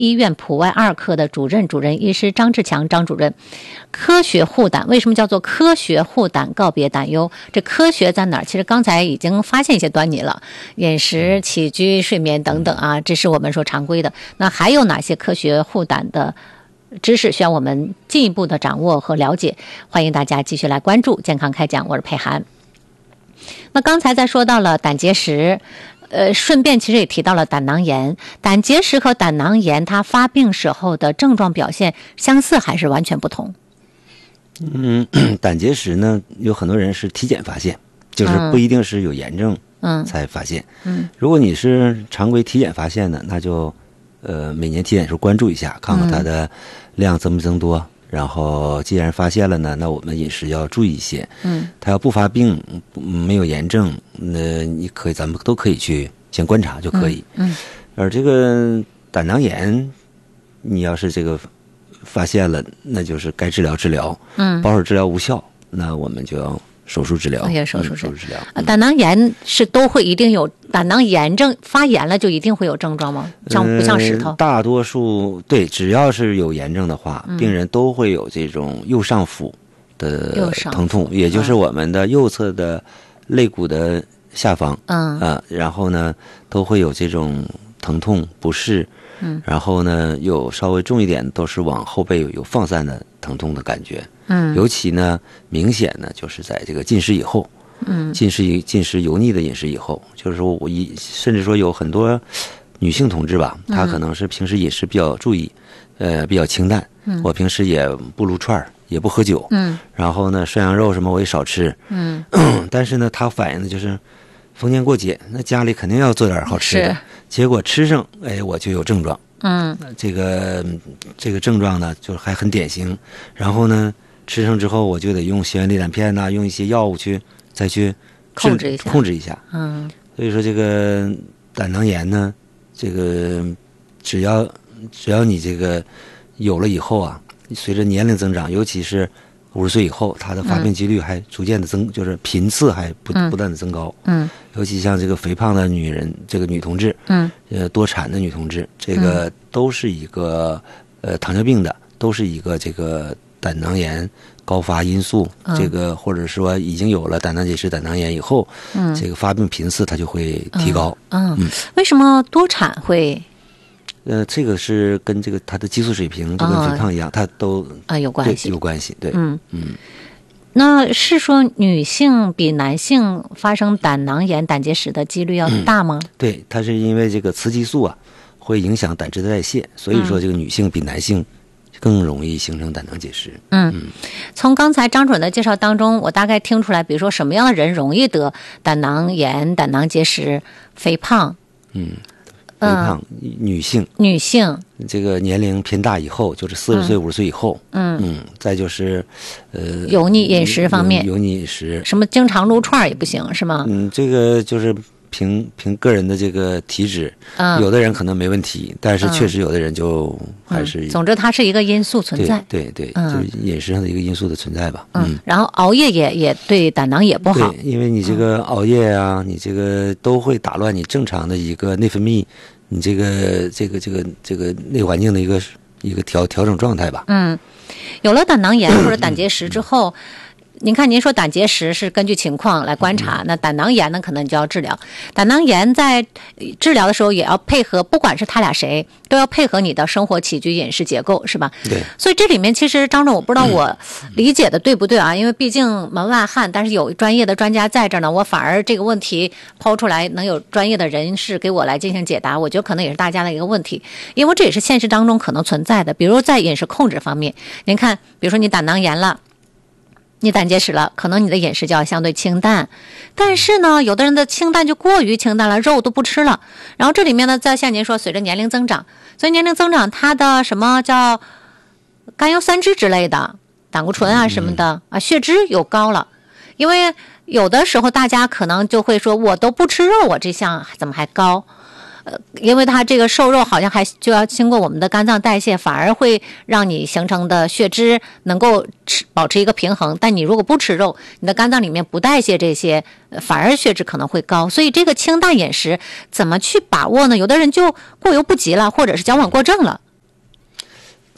医院普外2科的主任医师张志强张主任。科学护胆，为什么叫做科学护胆，告别胆忧？这科学在哪儿？其实刚才已经发现一些端倪了，饮食、起居、睡眠等等啊，这是我们说常规的。那还有哪些科学护胆的知识需要我们进一步的掌握和了解？欢迎大家继续来关注健康开讲，我是佩涵。那刚才在说到了胆结石，顺便其实也提到了胆囊炎。胆结石和胆囊炎它发病时候的症状表现相似还是完全不同？ 胆结石呢，有很多人是体检发现，就是不一定是有炎症才发现。如果你是常规体检发现的，那就每年体检时候关注一下，看看它的量增不增多。然后既然发现了呢，那我们饮食要注意一些。它要不发病，没有炎症，那咱们都可以去先观察就可以。而这个胆囊炎，你要是这个发现了，那就是该治疗治疗。保守治疗无效，那我们就要手术治疗。手术治疗。 胆囊炎是都会一定有胆囊炎症，发炎了就一定会有症状吗？不像石头？ 大多数对，只要是有炎症的话，病人都会有这种右上腹的疼痛，也就是我们的右侧的肋骨的下方。然后呢，都会有这种疼痛不适。然后呢，有稍微重一点，都是往后背有放散的疼痛的感觉。尤其呢明显呢，就是在这个进食以后。进食油腻的饮食以后，就是说甚至说有很多女性同志吧，她可能是平时饮食比较注意，比较清淡。我平时也不撸串也不喝酒。然后呢，涮羊肉什么我也少吃。但是呢，她反映的就是逢年过节，那家里肯定要做点好吃的，结果吃上，我就有症状。这个症状呢，就还很典型。然后呢，吃上之后，我就得用血管利胆片呐，用一些药物再去控制一下。所以说这个胆囊炎呢，这个只要你这个有了以后啊，随着年龄增长，尤其是50岁以后，它的发病几率还逐渐的就是频次还不断的增高。尤其像这个肥胖的女人，这个女同志，多产的女同志，这个都是一个糖尿病的，都是一个这个胆囊炎高发因素。这个或者说已经有了胆囊结石、胆囊炎以后，这个发病频次它就会提高。 为什么多产会？ 这个是跟这个它的激素水平就跟肥胖一样，它都有关系。 有关系，对。 那是说女性比男性发生胆囊炎、胆结石的几率要大吗？ 对，它是因为这个雌激素啊会影响胆汁的代谢，所以说这个女性比男性更容易形成胆囊结石。 从刚才张主任的介绍当中，我大概听出来，比如说什么样的人容易得胆囊炎、胆囊结石？肥胖。 肥胖，女性这个年龄偏大以后，就是40岁、50岁以后。再就是油腻饮食方面， 油腻饮食， 什么经常撸串也不行，是吗？ 这个就是凭个人的这个体质，有的人可能没问题，但是确实有的人就还是。 总之，它是一个因素存在。 对，就是饮食上的一个因素的存在吧。 然后熬夜也对胆囊也不好。 对，因为你这个熬夜啊，你这个都会打乱你正常的一个内分泌，你这个内环境的一个调整状态吧。 有了胆囊炎或者胆结石之后。您看，您说胆结石是根据情况来观察，那胆囊炎呢，可能就要治疗。胆囊炎在治疗的时候也要配合，不管是他俩谁，都要配合你的生活起居、饮食结构，是吧？ 对。 所以这里面其实张总，我不知道我理解的对不对啊？因为毕竟门外汉，但是有专业的专家在这儿呢，我反而这个问题抛出来，能有专业的人士给我来进行解答，我觉得可能也是大家的一个问题，因为这也是现实当中可能存在的。比如在饮食控制方面，您看，比如说你胆囊炎了。你胆结石了，可能你的饮食就要相对清淡，但是呢，有的人的清淡就过于清淡了，肉都不吃了。然后这里面呢，再像您说，随着年龄增长，所以年龄增长，它的什么叫甘油三酯之类的，胆固醇啊什么的血脂又高了。因为有的时候大家可能就会说，我都不吃肉，我这项怎么还高？因为它这个瘦肉好像还就要经过我们的肝脏代谢，反而会让你形成的血脂能够保持一个平衡。但你如果不吃肉，你的肝脏里面不代谢这些，反而血脂可能会高。所以这个清淡饮食怎么去把握呢？有的人就过犹不及了，或者是矫枉过正了。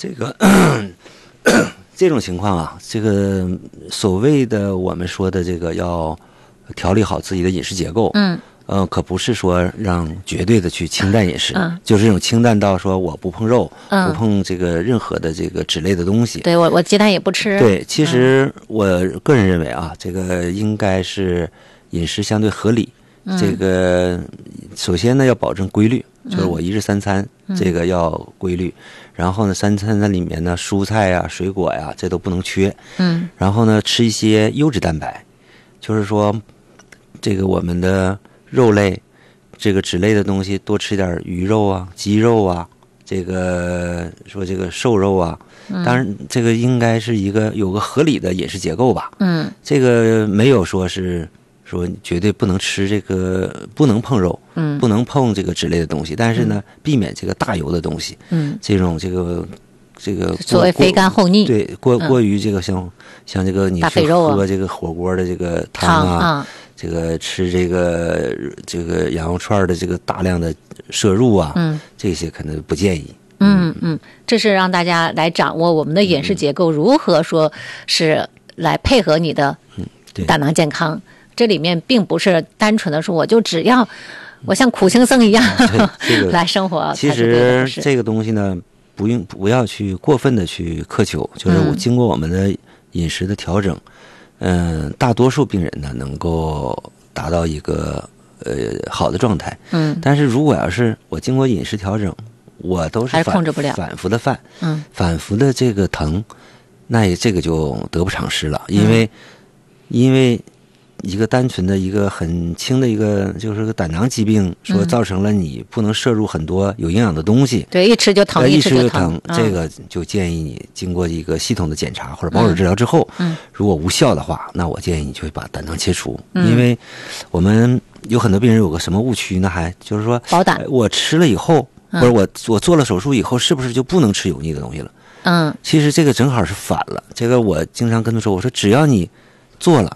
这个这种情况啊，这个所谓的我们说的这个要调理好自己的饮食结构，可不是说让绝对的去清淡饮食，就是这种清淡到说我不碰肉，不碰这个任何的这个脂类的东西。 对，我鸡蛋也不吃。 对，其实我个人认为啊，这个应该是饮食相对合理。这个首先呢要保证规律，就是我一日三餐这个要规律，然后呢三餐里面呢蔬菜啊水果呀这都不能缺，然后呢吃一些优质蛋白，就是说这个我们的肉类这个脂类的东西多吃点鱼肉啊鸡肉啊，这个说这个瘦肉啊，当然这个应该是有个合理的饮食结构吧，这个没有说是说绝对不能吃这个，不能碰肉，不能碰这个脂类的东西，但是呢，避免这个大油的东西，这种这个所谓肥甘厚腻， 对，过于这个像这个你是喝这个火锅的这个汤啊，这个吃这个羊肉串的这个大量的摄入啊，这些可能不建议。 这是让大家来掌握我们的饮食结构，如何说是来配合你的胆囊健康。这里面并不是单纯的说我就只要我像苦行僧一样来生活。 其实这个东西呢，不要去过分的去苛求，就是经过我们的饮食的调整，大多数病人呢能够达到一个好的状态。但是如果要是我经过饮食调整，我都是控制不了， 反复的犯，反复的这个疼，那这个就得不偿失了，因为一个单纯的一个很轻的一个就是个胆囊疾病，说造成了你不能摄入很多有营养的东西， 对，一吃就疼， 一吃就疼，这个就建议你经过一个系统的检查或者保守治疗之后，如果无效的话，那我建议你就把胆囊切除，因为我们有很多病人有个什么误区呢？还就是说保胆， 我吃了以后，或者我做了手术以后，是不是就不能吃油腻的东西了？其实这个正好是反了。这个我经常跟他说，我说只要你做了。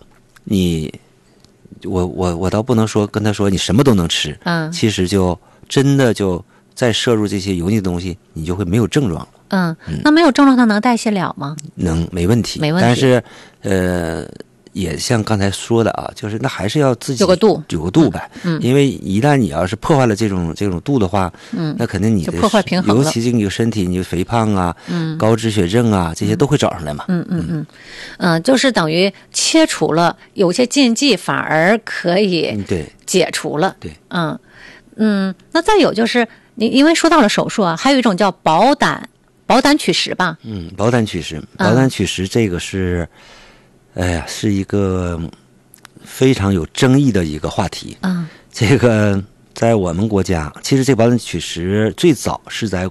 我倒不能说跟他说你什么都能吃，其实就真的就再摄入这些油腻的东西，你就会没有症状了。 那没有症状它能代谢了吗？ 能，没问题。但是也像刚才说的啊，就是那还是要自己有个度呗。因为一旦你要是破坏了这种度的话，那肯定你的破坏平衡了， 尤其是你的身体，你肥胖啊，高脂血症啊，这些都会找上来嘛。 就是等于切除了有些禁忌，反而可以解除了。 对， 那再有就是你因为说到了手术啊，还有一种叫保胆取石吧？ 保胆取石这个是。是一个非常有争议的一个话题。这个在我们国家，其实这个保胆取石最早是在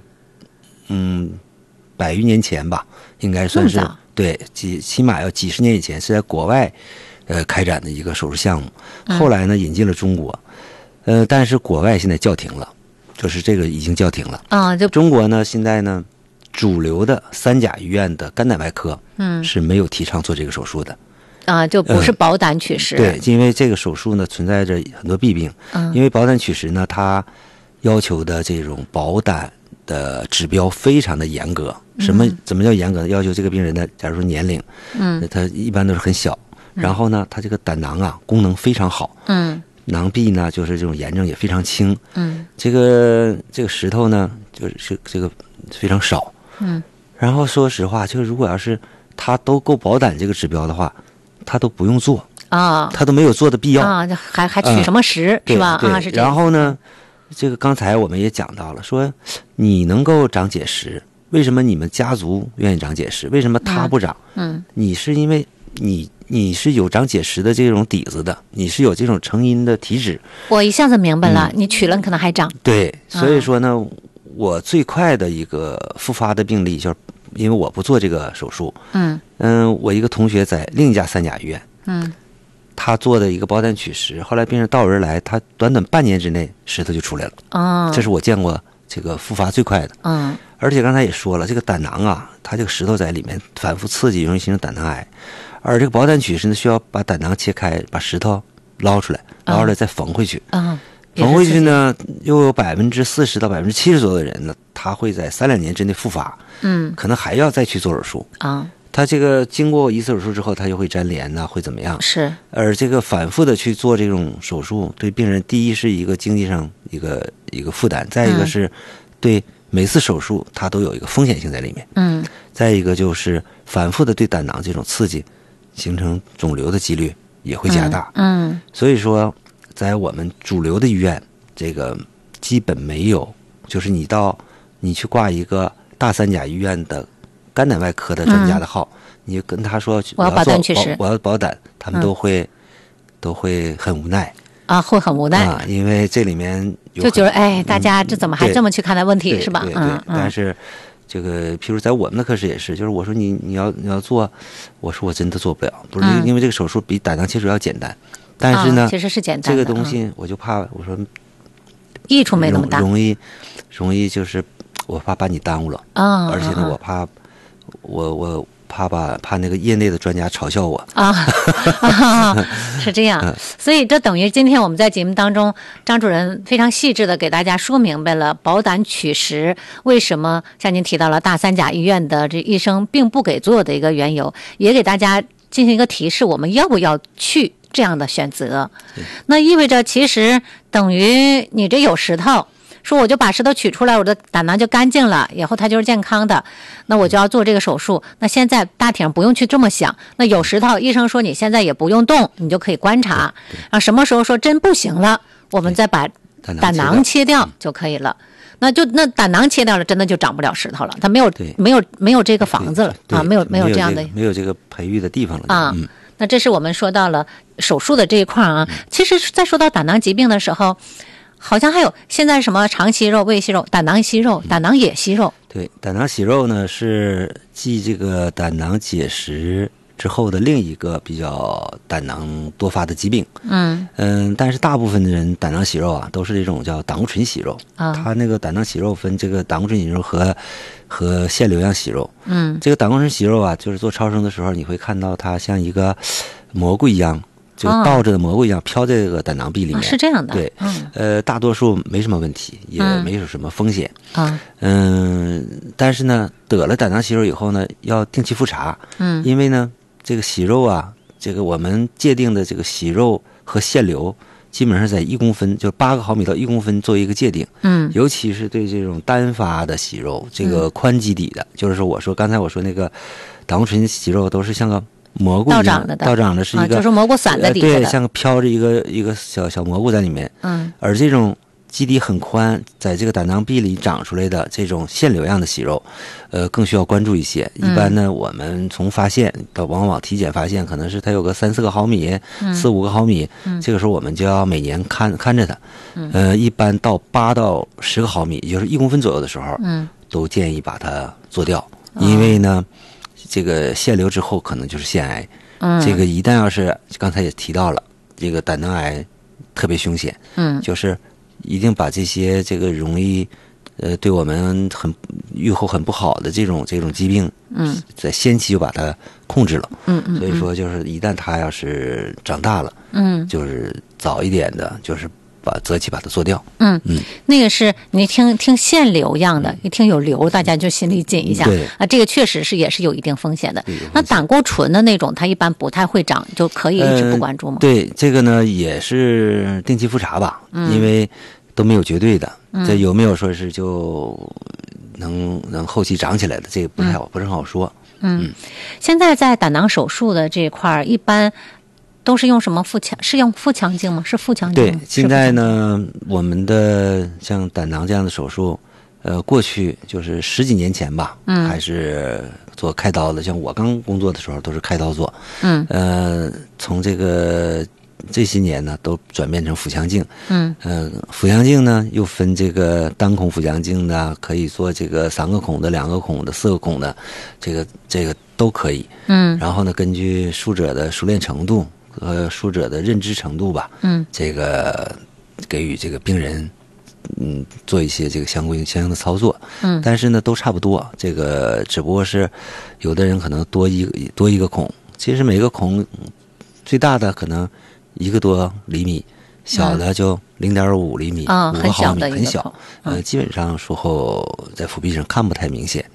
100余年前吧，应该算是对，起码要几十年以前，是在国外开展的一个手术项目。后来呢引进了中国，但是国外现在叫停了，就是这个已经叫停了。中国呢现在呢。主流的3甲医院的肝胆外科，是没有提倡做这个手术的， 就不是保胆取石。 对，因为这个手术呢存在着很多弊病，因为保胆取石呢，它要求的这种保胆的指标非常的严格。怎么叫严格呢？要求这个病人的，假如说年龄，他一般都是很小，然后呢，他这个胆囊啊功能非常好，囊壁呢就是这种炎症也非常轻，这个石头呢就是这个非常少。然后说实话，就是如果要是他都够保胆这个指标的话，他都不用做他都没有做的必要还取什么石，是吧？是这样。 然后呢，这个刚才我们也讲到了，说你能够长结石，为什么你们家族愿意长结石？为什么他不长？你是因为你是有长结石的这种底子的，你是有这种成因的体质。 我一下子明白了，你取了可能还长。 对，所以说呢。我最快的一个复发的病例，就是因为我不做这个手术。我一个同学在另一家3甲医院，他做的一个保胆取石，后来病人到人来，他短半年之内石头就出来了。这是我见过这个复发最快的。而且刚才也说了，这个胆囊啊，它这个石头在里面反复刺激，容易形成胆囊癌。而这个保胆取石呢，需要把胆囊切开，把石头捞出来再缝回去。 缝回去呢，又有40%到70%左右的人呢，他会在3-2年之内复发，可能还要再去做手术啊。 他这个经过一次手术之后，他就会粘连呐，会怎么样？ 是。 而这个反复的去做这种手术，对病人第一是一个经济上一个负担，再一个是对每次手术它都有一个风险性在里面。再一个就是反复的对胆囊这种刺激，形成肿瘤的几率也会加大。所以说，在我们主流的医院，这个基本没有，就是你去挂一个大三甲医院的肝胆外科的专家的号，你跟他说我要保胆取石， 我要保胆，他们都会很无奈啊，会很无奈啊，因为这里面就觉得大家这怎么还这么去看待问题，是吧？ 对，但是这个譬如在我们的科室也是，就是我说你要做，我说我真的做不了，不是因为这个手术比胆囊切除要简单，但是呢， 其实是简单的，这个东西我就怕我说益处没那么大， 容易就是我怕把你耽误了而且呢，我怕。我怕那个业内的专家嘲笑我是这样，所以这等于今天我们在节目当中，张主任非常细致的给大家说明白了保胆取石为什么像您提到了大三甲医院的这医生并不给做的一个缘由，也给大家进行一个提示，我们要不要去这样的选择。那意味着其实等于你这有石头，说我就把石头取出来，我的胆囊就干净了，以后它就是健康的，那我就要做这个手术。那现在大体上不用去这么想，那有石头，医生说你现在也不用动，你就可以观察，然后什么时候说真不行了，我们再把胆囊切掉就可以了。那胆囊切掉了，真的就长不了石头了，它没有这个房子了啊，没有这样的没有这个培育的地方了啊。那这是我们说到了手术的这一块啊。其实在说到胆囊疾病的时候，好像还有现在什么肠息肉、胃息肉、胆囊息肉、胆囊也息肉。 对，胆囊息肉呢是继这个胆囊结石之后的另一个比较胆囊多发的疾病。但是大部分的人胆囊息肉啊都是这种叫胆固醇息肉它那个胆囊息肉分这个胆固醇息肉和腺瘤样息肉。这个胆固醇息肉啊，就是做超声的时候你会看到它像一个蘑菇一样。就倒着的蘑菇一样飘在这个胆囊壁里面， 是这样的。 对，大多数没什么问题，也没有什么风险。但是呢，得了胆囊息肉以后呢，要定期复查。因为呢，这个息肉啊，这个我们界定的这个息肉和腺瘤，基本上在1公分，就8个毫米到1公分做一个界定。尤其是对这种单发的息肉，这个宽基底的，就是说刚才我说那个胆固醇息肉都是像个蘑菇一样倒长的是一个就是蘑菇散在底下的， 对，像飘着一个小蘑菇在里面。而这种基底很宽，在这个胆囊壁里长出来的这种腺瘤样的息肉，更需要关注一些。一般呢，我们从发现到往往体检发现，可能是它有个3-4个毫米，4-5个毫米，这个时候我们就要每年看着它。一般到8到10个毫米，也就是1公分左右的时候，都建议把它做掉，因为呢。这个腺瘤之后可能就是腺癌，这个一旦要是刚才也提到了，这个胆囊癌特别凶险，就是一定把这些这个容易对我们预后很不好的这种疾病，在先期就把它控制了，所以说就是一旦它要是长大了，就是早一点的，就是择期把它做掉。 那个是你听腺瘤样的，一听有瘤，大家就心里紧一下。这个确实也是有一定风险的。那胆固醇的那种，它一般不太会长，就可以一直不关注吗？ 对，这个呢也是定期复查吧，因为都没有绝对的，这有没有说是就能后期长起来的，这个不是很好说。 现在在胆囊手术的这一块，一般。都是用什么是用腹腔镜吗？是腹腔镜吗？ 对，现在呢，我们的像胆囊这样的手术，过去就是10几年前吧，还是做开刀的。像我刚工作的时候，都是开刀做。从这些年呢，都转变成腹腔镜。腹腔镜呢又分这个单孔腹腔镜的，可以做这个3个孔的、2个孔的、4个孔的，这个都可以。然后呢，根据术者的熟练程度。术者的认知程度吧，这个给予这个病人，做一些这个相应的操作，但是呢都差不多，这个只不过是有的人可能多一个孔，其实每个孔最大的可能1个多厘米， 小的就0.5厘米，5个毫米，很小。基本上术后在腹壁上看不太明显。